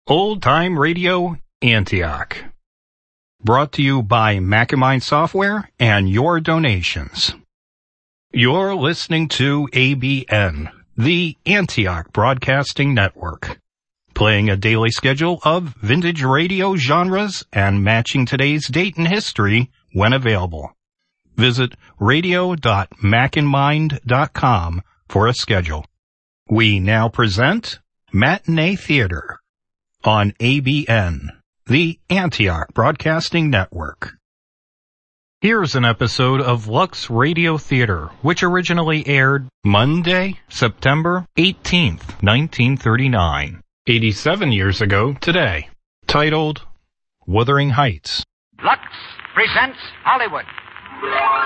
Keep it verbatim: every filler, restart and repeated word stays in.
Old Time Radio Antioch. Brought to you by Macamind Software and your donations. You're listening to A B N, the Antioch Broadcasting Network, playing a daily schedule of vintage radio genres and matching today's date in history when available. Visit radio dot macandmind dot com for a schedule. We now present Matinee Theater on A B N, the Antioch Broadcasting Network. Here's an episode of Lux Radio Theater, which originally aired Monday, September eighteenth, nineteen thirty-nine, eighty-seven years ago today, titled Wuthering Heights. Lux presents Hollywood.